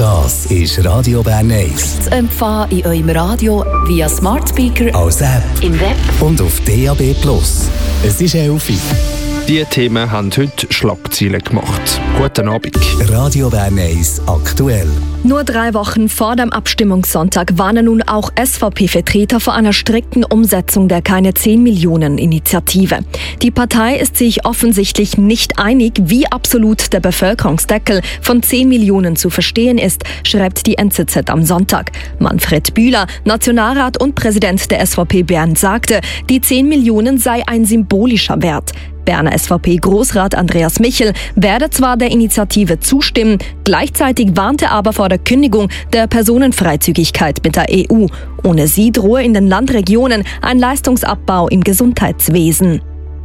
Das ist Radio Bern 1. Zu empfangen in eurem Radio via Smart Speaker, als App im Web und auf DAB+. Es ist 11 Uhr. Diese Themen haben heute Schlagzeilen gemacht. Guten Abend. Radio Bern 1 aktuell. Nur 3 Wochen vor dem Abstimmungssonntag warnen nun auch SVP-Vertreter vor einer strikten Umsetzung der Keine-10-Millionen-Initiative. Die Partei ist sich offensichtlich nicht einig, wie absolut der Bevölkerungsdeckel von 10 Millionen zu verstehen ist, schreibt die NZZ am Sonntag. Manfred Bühler, Nationalrat und Präsident der SVP Bern, sagte, die 10 Millionen sei ein symbolischer Wert. Berner SVP-Großrat Andreas Michel werde zwar der Initiative zustimmen, gleichzeitig warnte aber vor der Kündigung der Personenfreizügigkeit mit der EU. Ohne sie drohe in den Landregionen ein Leistungsabbau im Gesundheitswesen.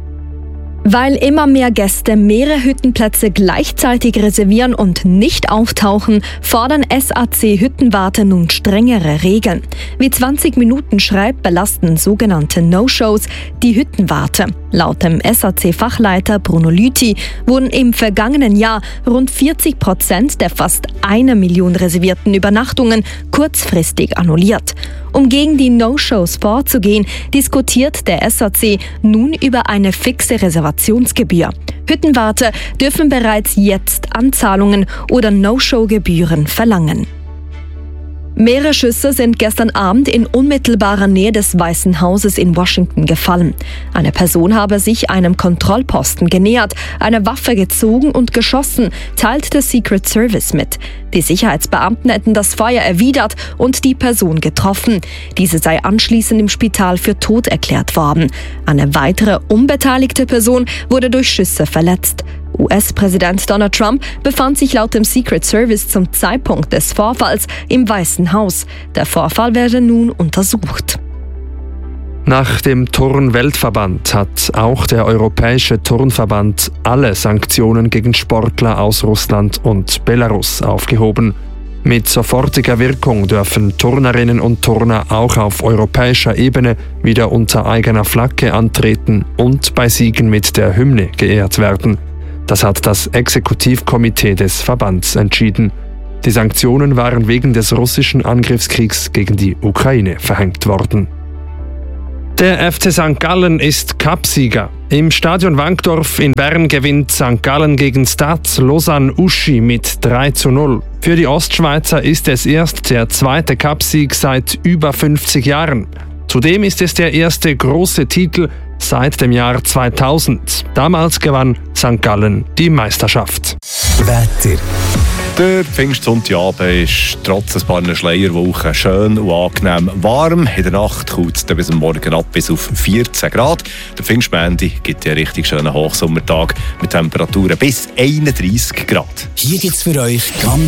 Weil immer mehr Gäste mehrere Hüttenplätze gleichzeitig reservieren und nicht auftauchen, fordern SAC-Hüttenwarte nun strengere Regeln. Wie 20 Minuten schreibt, belasten sogenannte No-Shows die Hüttenwarte. Laut dem SAC-Fachleiter Bruno Lüthi wurden im vergangenen Jahr rund 40% der fast 1 Million reservierten Übernachtungen kurzfristig annulliert. Um gegen die No-Shows vorzugehen, diskutiert der SAC nun über eine fixe Reservationsgebühr. Hüttenwarte dürfen bereits jetzt Anzahlungen oder No-Show-Gebühren verlangen. Mehrere Schüsse sind gestern Abend in unmittelbarer Nähe des Weißen Hauses in Washington gefallen. Eine Person habe sich einem Kontrollposten genähert, eine Waffe gezogen und geschossen, teilt der Secret Service mit. Die Sicherheitsbeamten hätten das Feuer erwidert und die Person getroffen. Diese sei anschließend im Spital für tot erklärt worden. Eine weitere unbeteiligte Person wurde durch Schüsse verletzt. US-Präsident Donald Trump befand sich laut dem Secret Service zum Zeitpunkt des Vorfalls im Weißen Haus. Der Vorfall werde nun untersucht. Nach dem Turn-Weltverband hat auch der Europäische Turnverband alle Sanktionen gegen Sportler aus Russland und Belarus aufgehoben. Mit sofortiger Wirkung dürfen Turnerinnen und Turner auch auf europäischer Ebene wieder unter eigener Flagge antreten und bei Siegen mit der Hymne geehrt werden. Das hat das Exekutivkomitee des Verbands entschieden. Die Sanktionen waren wegen des russischen Angriffskriegs gegen die Ukraine verhängt worden. Der FC St. Gallen ist Cupsieger. Im Stadion Wankdorf in Bern gewinnt St. Gallen gegen Stade Lausanne-Uschi mit 3:0. Für die Ostschweizer ist es erst der zweite Cupsieg seit über 50 Jahren. Zudem ist es der erste große Titel seit dem Jahr 2000. Damals gewann St. Gallen die Meisterschaft. Wetter. Der Pfingstsonntagabend ist trotz ein paar Schleierwochen schön und angenehm warm. In der Nacht kühlt es bis am Morgen ab bis auf 14 Grad. Der Pfingstmontag gibt ja einen richtig schönen Hochsommertag mit Temperaturen bis 31 Grad. Hier gibt's für euch ganz